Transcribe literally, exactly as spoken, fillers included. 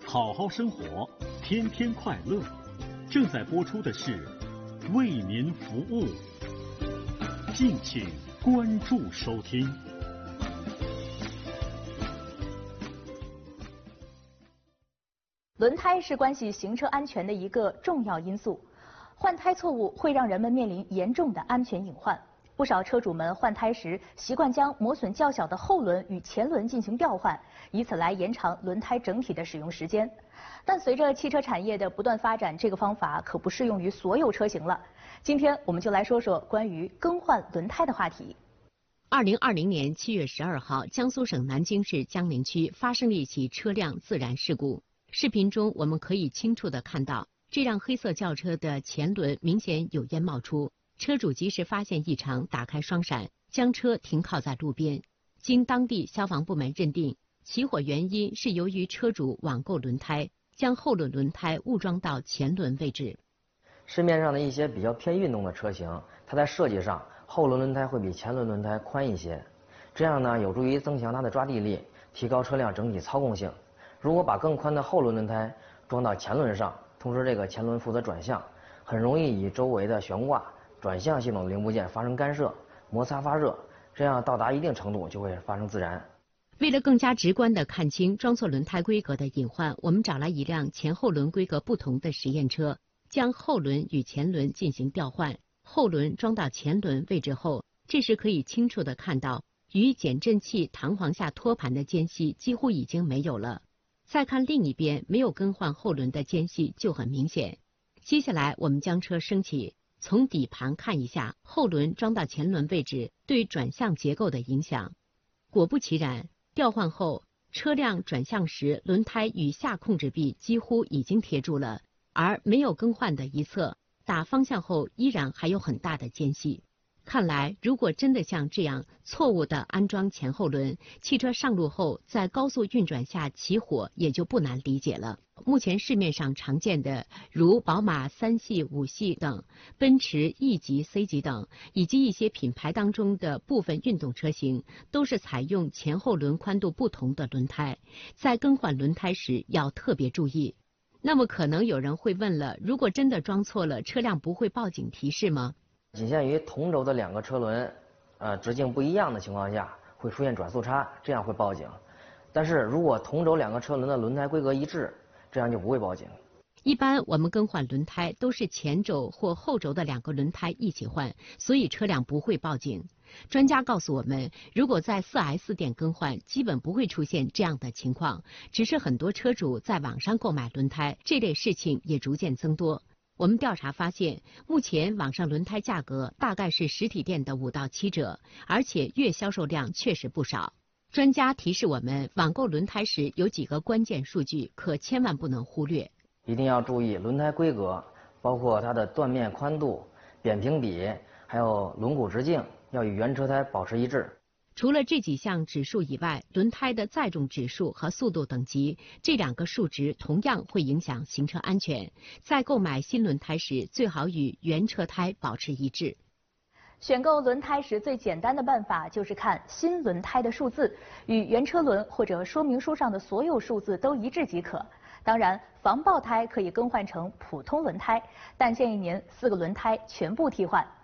好好生活，天天快乐。正在播出的是为您服务，敬请关注收听。 轮胎是关系行车安全的一个重要因素，换胎错误会让人们面临严重的安全隐患。不少车主们换胎时习惯将磨损较小的后轮与前轮进行调换，以此来延长轮胎整体的使用时间。但随着汽车产业的不断发展，这个方法可不适用于所有车型了。今天我们就来说说关于更换轮胎的话题。 二零二零年七月十二号，江苏省南京市江宁区发生了一起车辆自燃事故。视频中我们可以清楚地看到，这辆黑色轿车的前轮明显有烟冒出。车主及时发现异常，打开双闪，将车停靠在路边。经当地消防部门认定，起火原因是由于车主网购轮胎，将后轮轮胎误装到前轮位置。 市面上的一些比较偏运动的车型，它在设计上后轮轮胎会比前轮轮胎宽一些，这样呢有助于增强它的抓地力，提高车辆整体操控性。如果把更宽的后轮轮胎装到前轮上，同时这个前轮负责转向，很容易与周围的悬挂转向系统零部件发生干涉，摩擦发热，这样到达一定程度就会发生自燃。 为了更加直观地看清装错轮胎规格的隐患，我们找来一辆前后轮规格不同的实验车，将后轮与前轮进行调换，后轮装到前轮位置后，这时可以清楚地看到，与减震器弹簧下托盘的间隙几乎已经没有了。再看另一边，没有更换后轮的间隙就很明显。接下来我们将车升起，从底盘看一下后轮装到前轮位置对转向结构的影响。果不其然，调换后车辆转向时轮胎与下控制臂几乎已经贴住了，而没有更换的一侧打方向后依然还有很大的间隙。看来如果真的像这样错误地安装前后轮，汽车上路后在高速运转下起火也就不难理解了。目前市面上常见的如宝马三系、五系等，奔驰 E 级、C 级等，以及一些品牌当中的部分运动车型，都是采用前后轮宽度不同的轮胎，在更换轮胎时要特别注意。那么可能有人会问了，如果真的装错了，车辆不会报警提示吗？ 仅限于同轴的两个车轮，呃，直径不一样的情况下，会出现转速差，这样会报警。但是如果同轴两个车轮的轮胎规格一致，这样就不会报警。 一般我们更换轮胎都是前轴或后轴的两个轮胎一起换，所以车辆不会报警。专家告诉我们，如果在 四 S 店更换，基本不会出现这样的情况，只是很多车主在网上购买轮胎，这类事情也逐渐增多。我们调查发现，目前网上轮胎价格大概是实体店的五到七折，而且月销售量确实不少。专家提示我们，网购轮胎时有几个关键数据，可千万不能忽略。 一定要注意轮胎规格，包括它的断面宽度、扁平比，还有轮毂直径，要与原车胎保持一致。 除了这几项指数以外，轮胎的载重指数和速度等级，这两个数值同样会影响行车安全。在购买新轮胎时，最好与原车胎保持一致。 选购轮胎时最简单的办法就是看新轮胎的数字，与原车轮或者说明书上的所有数字都一致即可。当然，防爆胎可以更换成普通轮胎，但建议您四个轮胎全部替换。